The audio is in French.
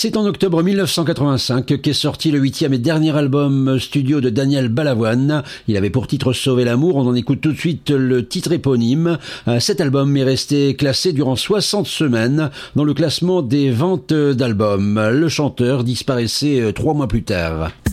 C'est en octobre 1985 qu'est sorti le 8e et dernier album studio de Daniel Balavoine. Il avait pour titre Sauver l'amour. On en écoute tout de suite le titre éponyme. Cet album est resté classé durant 60 semaines dans le classement des ventes d'albums. Le chanteur disparaissait 3 mois plus tard.